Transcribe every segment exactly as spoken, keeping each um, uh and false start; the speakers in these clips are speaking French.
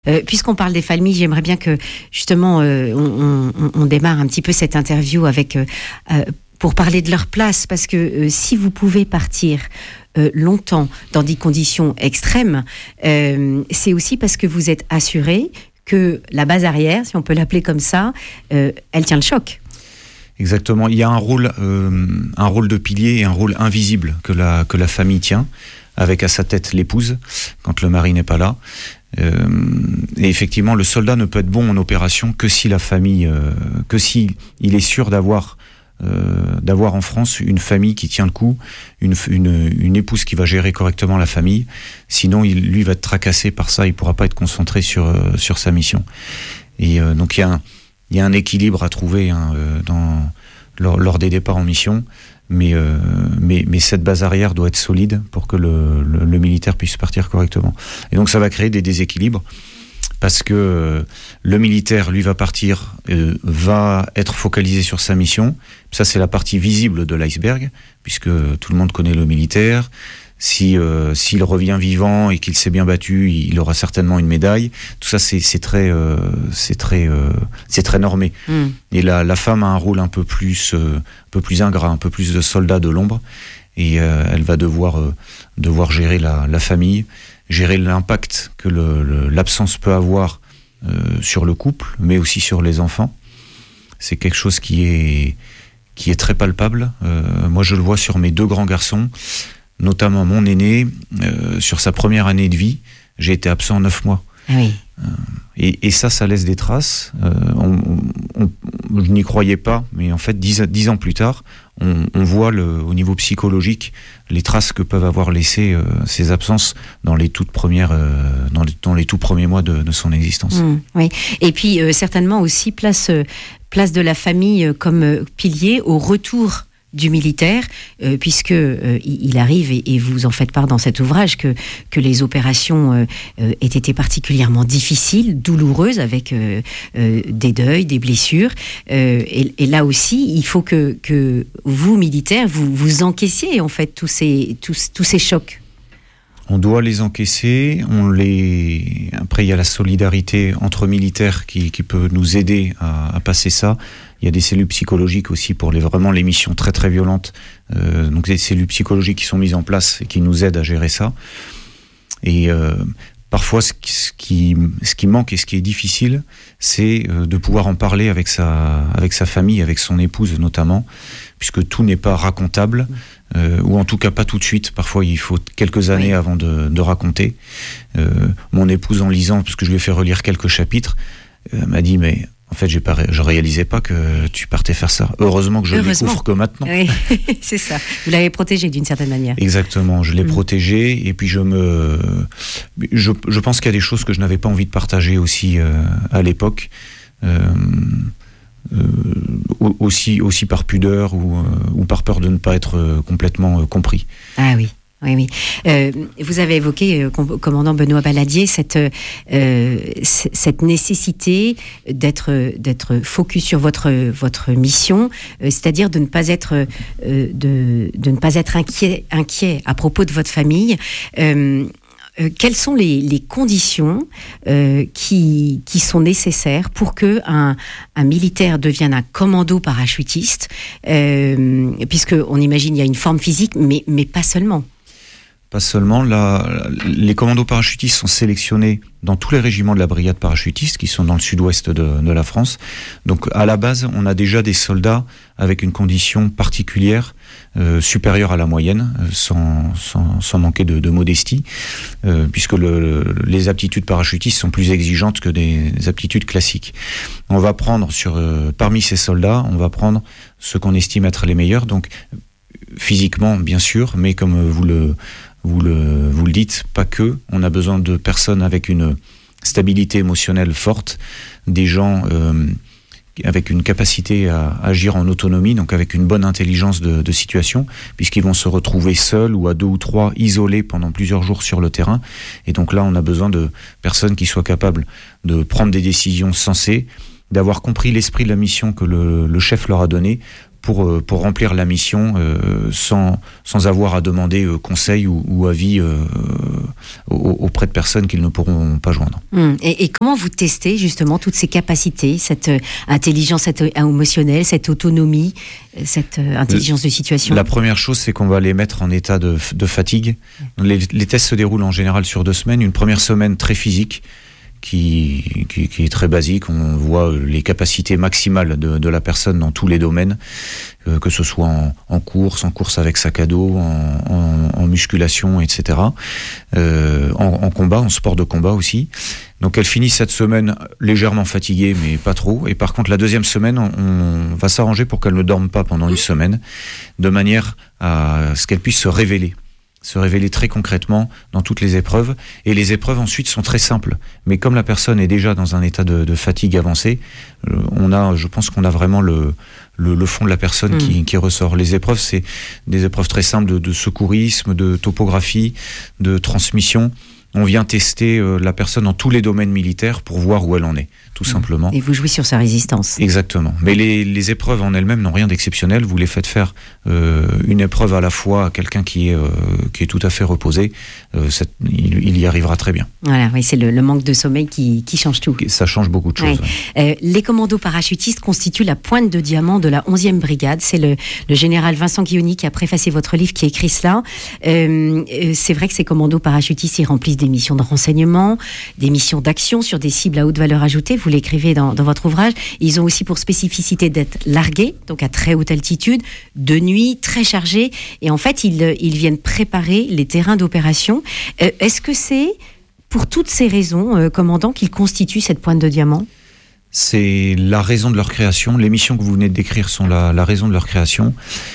Euh, puisqu'on parle des familles, j'aimerais bien que justement euh, on, on, on démarre un petit peu cette interview avec euh, euh, pour parler de leur place, parce que euh, si vous pouvez partir euh, longtemps dans des conditions extrêmes, euh, c'est aussi parce que vous êtes assuré que la base arrière, si on peut l'appeler comme ça, euh, elle tient le choc. Exactement. Il y a un rôle, euh, un rôle de pilier et un rôle invisible que la, que la famille tient, avec à sa tête l'épouse, quand le mari n'est pas là. Euh, et effectivement, le soldat ne peut être bon en opération que si la famille, euh, que si il est sûr d'avoir, euh, d'avoir en France une famille qui tient le coup, une, une, une épouse qui va gérer correctement la famille. Sinon, il, lui va être tracassé par ça, il pourra pas être concentré sur, euh, sur sa mission. Et euh, donc il y a un, il y a un équilibre à trouver hein, euh, dans, lors, lors des départs en mission. Mais, euh, mais, mais cette base arrière doit être solide pour que le, le, le militaire puisse partir correctement. Et donc ça va créer des déséquilibres parce que euh, le militaire, lui, va partir, euh, va être focalisé sur sa mission. Ça, c'est la partie visible de l'iceberg, puisque tout le monde connaît le militaire. Si, euh, s'il revient vivant et qu'il s'est bien battu, il aura certainement une médaille. Tout ça, c'est, c'est très, euh, c'est très, euh, c'est très normé. Mm. Et la, la femme a un rôle un peu plus, euh, un peu plus ingrat, un peu plus de soldat de l'ombre, et euh, elle va devoir, euh, devoir gérer la, la famille, gérer l'impact que le, le, l'absence peut avoir euh, sur le couple, mais aussi sur les enfants. C'est quelque chose qui est, qui est très palpable. Euh, moi, je le vois sur mes deux grands garçons. Notamment mon aîné, euh, sur sa première année de vie, j'ai été absent neuf mois. Ah oui. Euh, et, et ça, ça laisse des traces. Euh, on, on, on, je n'y croyais pas, mais en fait, dix, dix ans plus tard, on, on voit le, au niveau psychologique les traces que peuvent avoir laissées euh, ces absences dans les toutes premières, euh, dans, les, dans les tout premiers mois de, de son existence. Mmh, oui. Et puis euh, certainement aussi place, euh, place de la famille euh, comme euh, pilier au retour du militaire, euh, puisque euh, il arrive, et, et vous en faites part dans cet ouvrage, que, que les opérations euh, euh, aient été particulièrement difficiles, douloureuses, avec euh, euh, des deuils, des blessures. Euh, et, et là aussi, il faut que, que vous, militaires, vous, vous encaissiez en fait tous ces, tous, tous ces chocs. On doit les encaisser. On les... Après, il y a la solidarité entre militaires qui, qui peut nous aider à, à passer ça. Il y a des cellules psychologiques aussi pour les, vraiment les missions très très violentes. Euh, donc des cellules psychologiques qui sont mises en place et qui nous aident à gérer ça. Et euh, parfois, ce qui, ce, qui, ce qui manque et ce qui est difficile, c'est euh, de pouvoir en parler avec sa, avec sa famille, avec son épouse notamment, puisque tout n'est pas racontable, euh, ou en tout cas pas tout de suite. Parfois, il faut quelques années oui. avant de, de raconter. Euh, mon épouse, en lisant, parce que je lui ai fait relire quelques chapitres, euh, m'a dit « mais en fait, j'ai pas, je réalisais pas que tu partais faire ça. Heureusement que je le découvre que maintenant. » Oui, c'est ça. Vous l'avez protégé d'une certaine manière. Exactement, je l'ai mmh. protégé, et puis je me, je, je pense qu'il y a des choses que je n'avais pas envie de partager aussi euh, à l'époque, euh, euh, aussi, aussi par pudeur ou, euh, ou par peur de ne pas être euh, complètement euh, compris. Ah oui. Oui, oui. Euh, vous avez évoqué, euh, commandant Benoît Baladier, cette, euh, c- cette nécessité d'être, d'être focus sur votre, votre mission, euh, c'est-à-dire de ne pas être, euh, de, de ne pas être inquiet, inquiet à propos de votre famille. Euh, euh, quelles sont les, les conditions euh, qui, qui sont nécessaires pour que un, un militaire devienne un commando parachutiste, euh, puisqu'on imagine il y a une forme physique, mais, mais pas seulement. Pas seulement, la, les commandos parachutistes sont sélectionnés dans tous les régiments de la brigade parachutiste qui sont dans le sud-ouest de, de la France. Donc à la base, on a déjà des soldats avec une condition particulière, euh, supérieure à la moyenne, sans, sans, sans manquer de, de modestie, euh, puisque le, les aptitudes parachutistes sont plus exigeantes que des, des aptitudes classiques. On va prendre sur, euh, parmi ces soldats, on va prendre ceux qu'on estime être les meilleurs, donc physiquement bien sûr, mais comme vous le Vous le, vous le dites, pas que. On a besoin de personnes avec une stabilité émotionnelle forte, des gens euh, avec une capacité à agir en autonomie, donc avec une bonne intelligence de, de situation, puisqu'ils vont se retrouver seuls ou à deux ou trois, isolés pendant plusieurs jours sur le terrain. Et donc là, on a besoin de personnes qui soient capables de prendre des décisions sensées, d'avoir compris l'esprit de la mission que le, le chef leur a donné, pour, pour remplir la mission euh, sans, sans avoir à demander euh, conseil ou, ou avis euh, auprès de personnes qu'ils ne pourront pas joindre. Mmh. Et, et comment vous testez justement toutes ces capacités, cette euh, intelligence cette, euh, émotionnelle, cette autonomie, cette euh, intelligence de situation? La première chose, c'est qu'on va les mettre en état de, de fatigue. Les, les tests se déroulent en général sur deux semaines. Une première semaine très physique, Qui, qui, qui est très basique. On voit les capacités maximales de, de la personne dans tous les domaines, euh, que ce soit en, en course, en course avec sac à dos, en, en, en musculation, et cetera. Euh, en, en combat, en sport de combat aussi. Donc elle finit cette semaine légèrement fatiguée, mais pas trop. Et par contre, la deuxième semaine, on, on va s'arranger pour qu'elle ne dorme pas pendant une semaine, de manière à ce qu'elle puisse se révéler. se révéler très concrètement dans toutes les épreuves. Et les épreuves ensuite sont très simples. Mais comme la personne est déjà dans un état de, de fatigue avancée, euh, on a, je pense qu'on a vraiment le, le, le fond de la personne mmh. qui, qui ressort. Les épreuves, c'est des épreuves très simples de, de secourisme, de topographie, de transmission. On vient tester euh, la personne dans tous les domaines militaires pour voir où elle en est, tout mmh. simplement. Et vous jouez sur sa résistance. Exactement. Mais les, les épreuves en elles-mêmes n'ont rien d'exceptionnel. Vous les faites faire euh, une épreuve à la fois à quelqu'un qui est, euh, qui est tout à fait reposé. Euh, cette, il, il y arrivera très bien. Voilà, oui, c'est le, le manque de sommeil qui, qui change tout. Ça change beaucoup de choses. Ouais. Ouais. Euh, les commandos parachutistes constituent la pointe de diamant de la onzième brigade. C'est le, le général Vincent Guilloni qui a préfacé votre livre, qui a écrit cela. Euh, euh, c'est vrai que ces commandos parachutistes, ils remplissent des missions de renseignement, des missions d'action sur des cibles à haute valeur ajoutée. Vous l'écrivez dans, dans votre ouvrage. Ils ont aussi pour spécificité d'être largués, donc à très haute altitude, de nuit, très chargés. Et en fait, ils, ils viennent préparer les terrains d'opération. Euh, est-ce que c'est pour toutes ces raisons, euh, commandant, qu'ils constituent cette pointe de diamant ? C'est la raison de leur création. Les missions que vous venez de décrire sont la, la raison de leur création.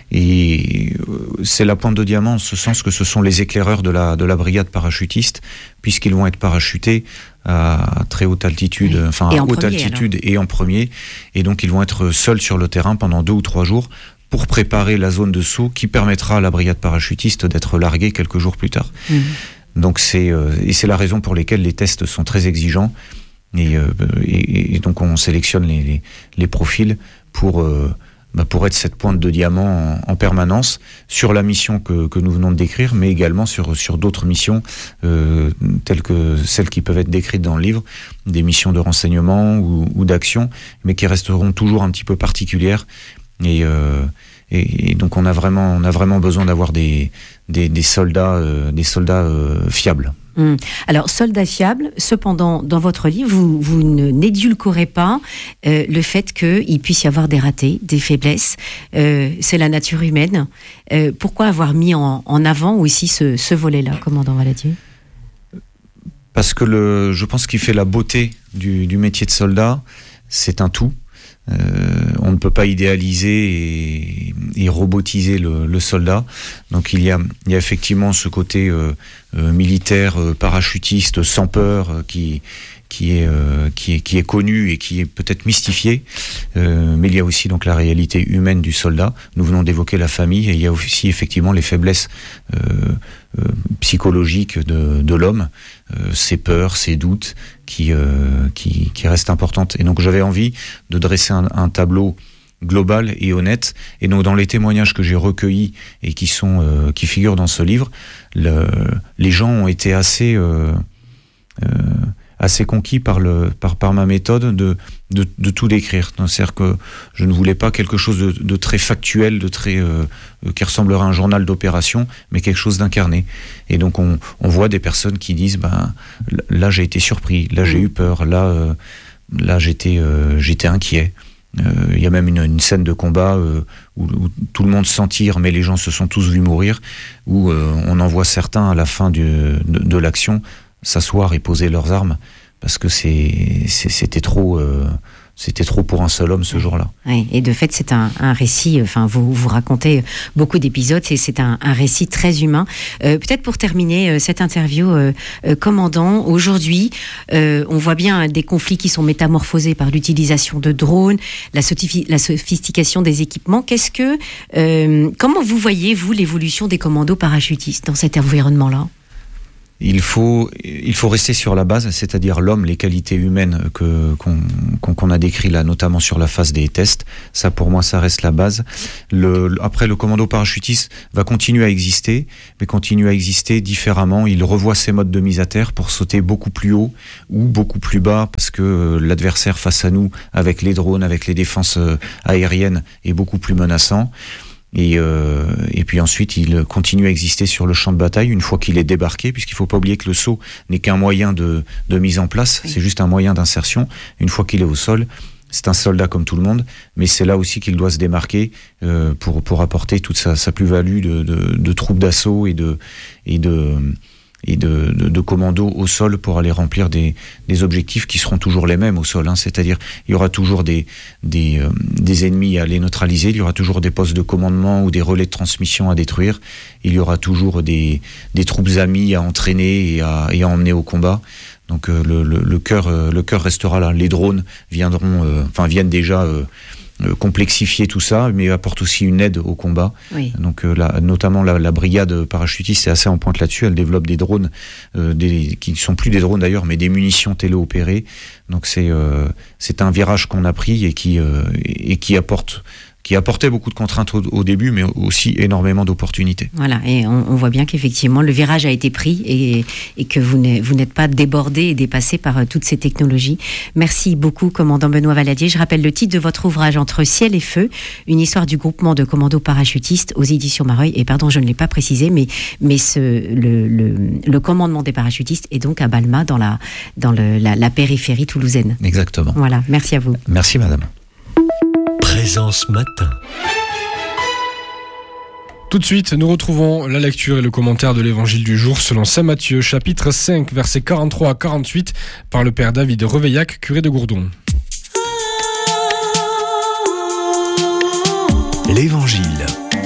Et c'est la pointe de diamant en ce sens que ce sont les éclaireurs de la, de la brigade parachutiste, puisqu'ils vont être parachutés à très haute altitude, oui. enfin à haute premier, altitude alors. Et en premier. Et donc ils vont être seuls sur le terrain pendant deux ou trois jours pour préparer la zone de saut qui permettra à la brigade parachutiste d'être larguée quelques jours plus tard. Mmh. Donc c'est, euh, et c'est la raison pour laquelle les tests sont très exigeants. Et, euh, et, et donc on sélectionne les, les, les profils pour, euh, bah pour être cette pointe de diamant en, en permanence sur la mission que, que nous venons de décrire, mais également sur, sur d'autres missions euh, telles que celles qui peuvent être décrites dans le livre, des missions de renseignement ou, ou d'action, mais qui resteront toujours un petit peu particulières. Et, euh, et, et donc on a vraiment, on a vraiment besoin d'avoir des, des, des soldats, euh, des soldats euh, fiables. Hum. Alors, soldat fiable, cependant, dans votre livre, vous, vous ne, n'édulcorez pas euh, le fait qu'il puisse y avoir des ratés, des faiblesses. Euh, c'est la nature humaine. Euh, pourquoi avoir mis en, en avant aussi ce, ce volet-là, commandant Valadier ? Parce que le, je pense qu'il fait la beauté du, du métier de soldat, c'est un tout. Euh, on ne peut pas idéaliser et, et robotiser le, le soldat. Donc il y a, il y a effectivement ce côté euh, euh, militaire, euh, parachutiste, sans peur, euh, qui, qui, est, euh, qui, est, qui est connu et qui est peut-être mystifié. Euh, mais il y a aussi donc la réalité humaine du soldat. Nous venons d'évoquer la famille et il y a aussi effectivement les faiblesses euh, euh, psychologiques de, de l'homme, euh, ses peurs, ses doutes, qui, euh, qui, qui restent importantes. Et donc j'avais envie de dresser un, un tableau global et honnête. Et donc dans les témoignages que j'ai recueillis et qui sont euh, qui figurent dans ce livre, le, les gens ont été assez euh, euh, assez conquis par le par par ma méthode de de, de tout décrire. C'est-à-dire que je ne voulais pas quelque chose de, de très factuel, de très euh, qui ressemblerait à un journal d'opération, mais quelque chose d'incarné. Et donc on on voit des personnes qui disent ben là j'ai été surpris, là j'ai eu peur, là euh, là j'étais euh, j'étais inquiet. Il euh, y a même une, une scène de combat euh, où, où tout le monde s'en tire, mais les gens se sont tous vus mourir, où euh, on en voit certains à la fin du, de, de l'action s'asseoir et poser leurs armes, parce que c'est, c'est, c'était trop... Euh, C'était trop pour un seul homme ce jour-là. Oui, et de fait, c'est un, un récit, enfin, vous, vous racontez beaucoup d'épisodes, et c'est un, un récit très humain. Euh, peut-être pour terminer euh, cette interview, euh, euh, commandant, aujourd'hui, euh, on voit bien des conflits qui sont métamorphosés par l'utilisation de drones, la, sotifi- la sophistication des équipements. Qu'est-ce que, euh, comment vous voyez, vous, l'évolution des commandos parachutistes dans cet environnement-là ? Il faut, il faut rester sur la base, c'est-à-dire l'homme, les qualités humaines que, qu'on, qu'on, qu'on a décrites là, notamment sur la phase des tests. Ça, pour moi, ça reste la base. Le, après, le commando parachutiste va continuer à exister, mais continue à exister différemment. Il revoit ses modes de mise à terre pour sauter beaucoup plus haut ou beaucoup plus bas, parce que l'adversaire face à nous, avec les drones, avec les défenses aériennes, est beaucoup plus menaçant. Et, euh, et puis ensuite, il continue à exister sur le champ de bataille une fois qu'il est débarqué, puisqu'il ne faut pas oublier que le saut n'est qu'un moyen de, de mise en place, oui. C'est juste un moyen d'insertion. Une fois qu'il est au sol, c'est un soldat comme tout le monde, mais c'est là aussi qu'il doit se démarquer euh, pour, pour apporter toute sa, sa plus-value de, de, de troupes d'assaut et de... Et de et de, de, de commandos au sol pour aller remplir des, des objectifs qui seront toujours les mêmes au sol, hein. C'est-à-dire il y aura toujours des, des, euh, des ennemis à les neutraliser, il y aura toujours des postes de commandement ou des relais de transmission à détruire, il y aura toujours des, des troupes amies à entraîner et à, et à emmener au combat. Donc euh, le, le, le cœur euh, le cœur restera là. Les drones viendront, euh, enfin viennent déjà euh, complexifier tout ça, mais apporte aussi une aide au combat. Oui. Donc, euh, la, notamment la, la brigade parachutiste est assez en pointe là-dessus. Elle développe des drones, euh, des, qui ne sont plus des drones d'ailleurs, mais des munitions téléopérées. Donc, c'est euh, c'est un virage qu'on a pris et qui euh, et qui apporte. qui apportait beaucoup de contraintes au, au début, mais aussi énormément d'opportunités. Voilà, et on, on voit bien qu'effectivement, le virage a été pris et, et que vous, n'êtes, vous n'êtes pas débordé et dépassé par euh, toutes ces technologies. Merci beaucoup, commandant Benoît Valadier. Je rappelle le titre de votre ouvrage, Entre ciel et feu, une histoire du groupement de commandos parachutistes aux éditions Mareuil. Et pardon, je ne l'ai pas précisé, mais, mais ce, le, le, le commandement des parachutistes est donc à Balma, dans la, dans le, la, la périphérie toulousaine. Exactement. Voilà, merci à vous. Merci, madame. Présence matin. Tout de suite, nous retrouvons la lecture et le commentaire de l'évangile du jour selon saint Matthieu, chapitre cinq, versets quarante-trois à quarante-huit, par le père David Reveillac, curé de Gourdon. L'évangile.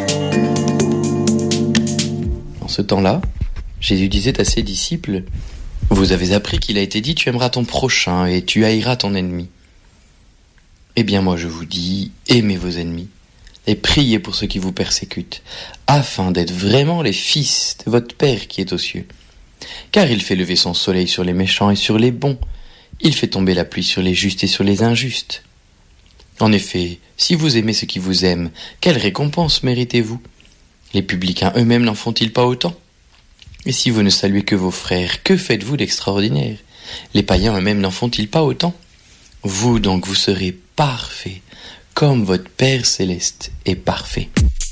En ce temps-là, Jésus disait à ses disciples : « Vous avez appris qu'il a été dit, tu aimeras ton prochain et tu haïras ton ennemi. Eh bien moi je vous dis, aimez vos ennemis et priez pour ceux qui vous persécutent, afin d'être vraiment les fils de votre Père qui est aux cieux. Car il fait lever son soleil sur les méchants et sur les bons, il fait tomber la pluie sur les justes et sur les injustes. En effet, si vous aimez ceux qui vous aiment, quelle récompense méritez-vous ? Les publicains eux-mêmes n'en font-ils pas autant ? Et si vous ne saluez que vos frères, que faites-vous d'extraordinaire ? Les païens eux-mêmes n'en font-ils pas autant ? Vous donc, vous serez parfaits, comme votre Père céleste est parfait. »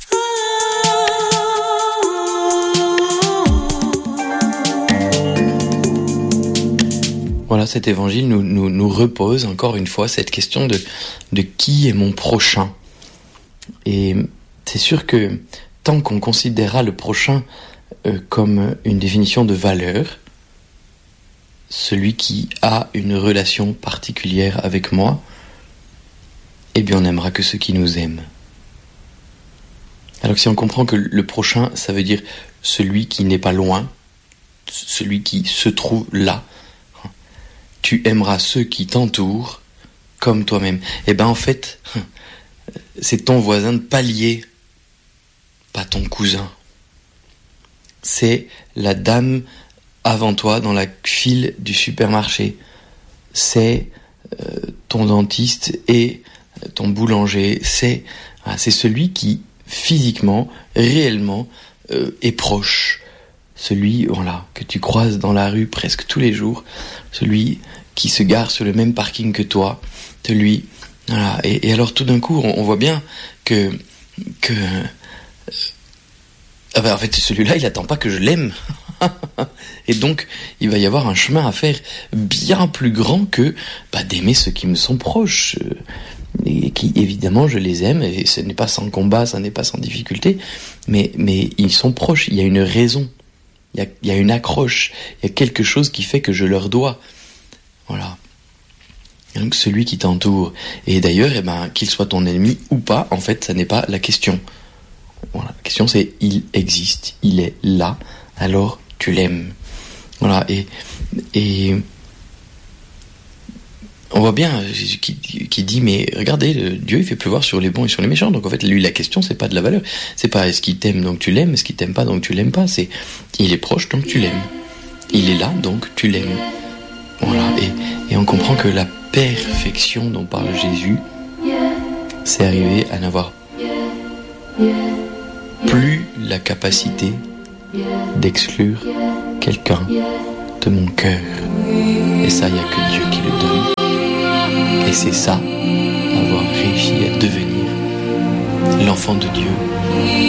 Voilà, cet évangile nous, nous, nous repose encore une fois cette question de, de qui est mon prochain. Et c'est sûr que tant qu'on considérera le prochain euh, comme une définition de valeur, celui qui a une relation particulière avec moi, eh bien on n'aimera que ceux qui nous aiment. Alors que si on comprend que le prochain, ça veut dire celui qui n'est pas loin, celui qui se trouve là, tu aimeras ceux qui t'entourent comme toi-même. Eh bien en fait, c'est ton voisin de palier, pas ton cousin. C'est la dame avant toi dans la file du supermarché. C'est euh, ton dentiste et ton boulanger. C'est, ah, c'est celui qui physiquement, réellement euh, est proche. Celui voilà, que tu croises dans la rue presque tous les jours. Celui qui se gare sur le même parking que toi. Celui, voilà. Et, et alors tout d'un coup, on, on voit bien que... que euh, ah ben, en fait, celui-là, il attend pas que je l'aime. Et donc, il va y avoir un chemin à faire bien plus grand que bah, d'aimer ceux qui me sont proches. Et qui, évidemment, je les aime, et ce n'est pas sans combat, ce n'est pas sans difficulté, mais, mais ils sont proches, il y a une raison, il y a, il y a une accroche, il y a quelque chose qui fait que je leur dois. Voilà. Et donc, celui qui t'entoure. Et d'ailleurs, eh ben, qu'il soit ton ennemi ou pas, en fait, ça n'est pas la question. Voilà. La question, c'est, il existe, il est là, alors tu l'aimes. Voilà, et, et on voit bien Jésus qui, qui dit, mais regardez, Dieu il fait pleuvoir sur les bons et sur les méchants. Donc en fait, lui, la question, c'est pas de la valeur. C'est pas est-ce qu'il t'aime donc tu l'aimes, est-ce qu'il t'aime pas donc tu l'aimes pas. C'est il est proche donc tu l'aimes. Il est là, donc tu l'aimes. Voilà, et, et on comprend que la perfection dont parle Jésus, c'est arriver à n'avoir plus la capacité d'exclure quelqu'un de mon cœur. Et ça, il n'y a que Dieu qui le donne. Et c'est ça, avoir réussi à devenir l'enfant de Dieu